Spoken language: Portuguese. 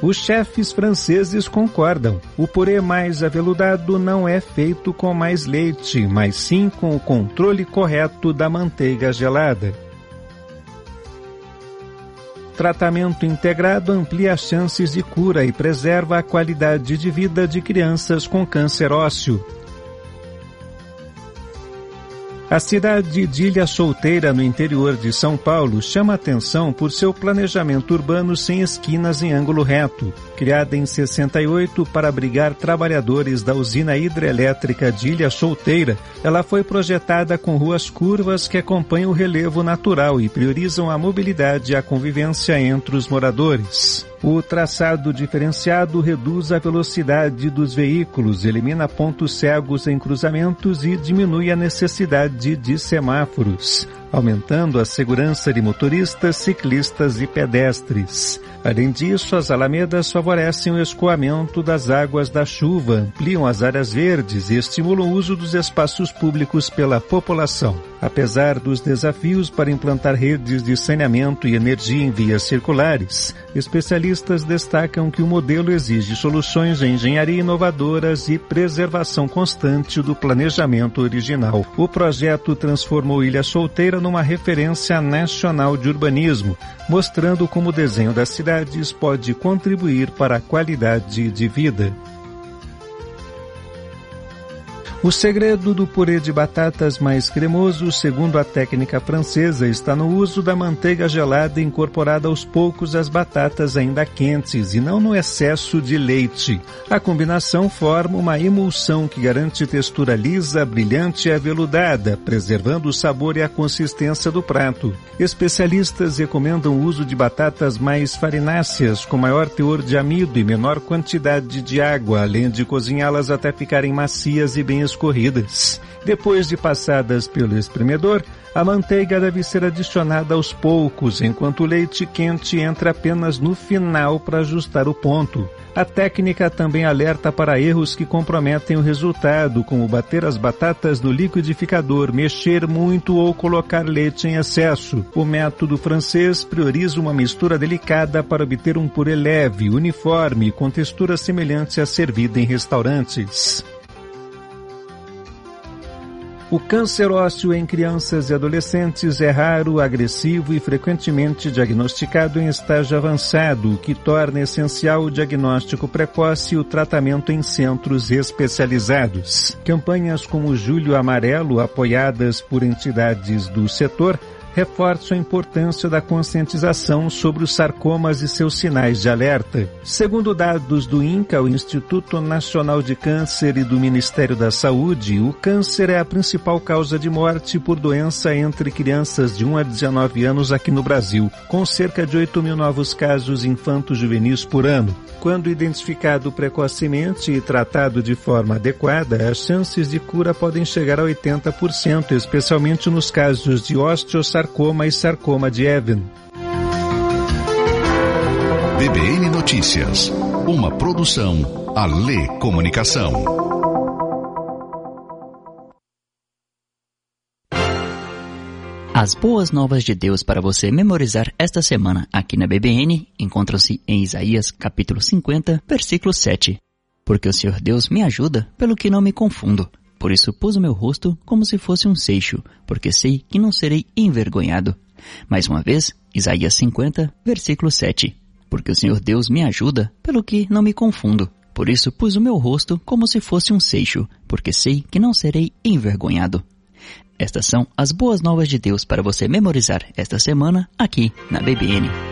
Os chefes franceses concordam. O purê mais aveludado não é feito com mais leite, mas sim com o controle correto da manteiga gelada. Tratamento integrado amplia as chances de cura e preserva a qualidade de vida de crianças com câncer ósseo. A cidade de Ilha Solteira, no interior de São Paulo, chama atenção por seu planejamento urbano sem esquinas em ângulo reto. Criada em 68 para abrigar trabalhadores da usina hidrelétrica de Ilha Solteira, ela foi projetada com ruas curvas que acompanham o relevo natural e priorizam a mobilidade e a convivência entre os moradores. O traçado diferenciado reduz a velocidade dos veículos, elimina pontos cegos em cruzamentos e diminui a necessidade de semáforos, aumentando a segurança de motoristas, ciclistas e pedestres. Além disso, as alamedas favorecem o escoamento das águas da chuva, ampliam as áreas verdes e estimulam o uso dos espaços públicos pela população. Apesar dos desafios para implantar redes de saneamento e energia em vias circulares, especialistas destacam que o modelo exige soluções de engenharia inovadoras e preservação constante do planejamento original. O projeto transformou Ilha Solteira numa referência nacional de urbanismo, mostrando como o desenho das cidades pode contribuir para a qualidade de vida. O segredo do purê de batatas mais cremoso, segundo a técnica francesa, está no uso da manteiga gelada incorporada aos poucos às batatas ainda quentes e não no excesso de leite. A combinação forma uma emulsão que garante textura lisa, brilhante e aveludada, preservando o sabor e a consistência do prato. Especialistas recomendam o uso de batatas mais farináceas, com maior teor de amido e menor quantidade de água, além de cozinhá-las até ficarem macias e bem escorridas. Depois de passadas pelo espremedor, a manteiga deve ser adicionada aos poucos, enquanto o leite quente entra apenas no final para ajustar o ponto. A técnica também alerta para erros que comprometem o resultado, como bater as batatas no liquidificador, mexer muito ou colocar leite em excesso. O método francês prioriza uma mistura delicada para obter um purê leve, uniforme, com textura semelhante à servida em restaurantes. O câncer ósseo em crianças e adolescentes é raro, agressivo e frequentemente diagnosticado em estágio avançado, o que torna essencial o diagnóstico precoce e o tratamento em centros especializados. Campanhas como o Julho Amarelo, apoiadas por entidades do setor, reforçam a importância da conscientização sobre os sarcomas e seus sinais de alerta. Segundo dados do INCA, o Instituto Nacional de Câncer, e do Ministério da Saúde, o câncer é a principal causa de morte por doença entre crianças de 1 a 19 anos aqui no Brasil, com cerca de 8 mil novos casos infanto-juvenis por ano. Quando identificado precocemente e tratado de forma adequada, as chances de cura podem chegar a 80%, especialmente nos casos de osteosarcoma e sarcoma de Ewing. BBN Notícias, uma produção Alê Comunicação. As boas novas de Deus para você memorizar esta semana aqui na BBN encontram-se em Isaías capítulo 50, versículo 7. Porque o Senhor Deus me ajuda, pelo que não me confundo. Por isso pus o meu rosto como se fosse um seixo, porque sei que não serei envergonhado. Mais uma vez, Isaías 50, versículo 7. Porque o Senhor Deus me ajuda, pelo que não me confundo. Por isso pus o meu rosto como se fosse um seixo, porque sei que não serei envergonhado. Estas são as boas novas de Deus para você memorizar esta semana aqui na BBN.